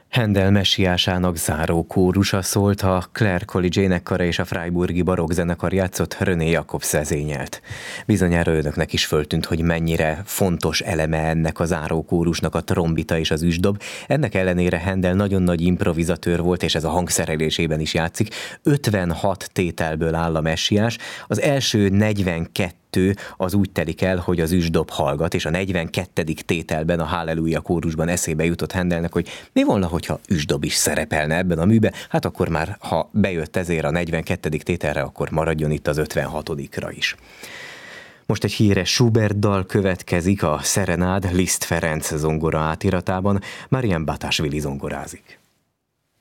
Händel messiásának záró kórusa szólt, a Clare College énekkara és a Freiburgi barokkzenekar játszott, René Jacobs vezényelt. Bizonyára önöknek is föltűnt, hogy mennyire fontos eleme ennek a záró kórusnak a trombita és az üsdob. Ennek ellenére Händel nagyon nagy improvizatőr volt, és ez a hangszerelésében is játszik. 56 tételből áll a messiás, az első 42 az úgy telik el, hogy az üsdob hallgat, és a 42. tételben, a Halleluja kórusban eszébe jutott Händelnek, hogy mi volna, hogyha üsdob is szerepelne ebben a műben, hát akkor már, ha bejött ezért a 42. tételre, akkor maradjon itt az 56-ra is. Most egy híres Schubert dal következik, a Szerenád Liszt Ferenc zongora átiratában, Marian Batásvili zongorázik.